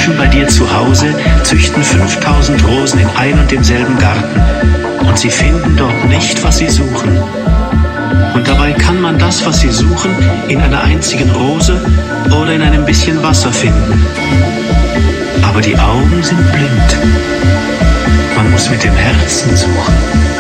Menschen bei dir zu Hause züchten 5000 Rosen in ein und demselben Garten und sie finden dort nicht, was sie suchen. Und dabei kann man das, was sie suchen, in einer einzigen Rose oder in einem bisschen Wasser finden. Aber die Augen sind blind. Man muss mit dem Herzen suchen.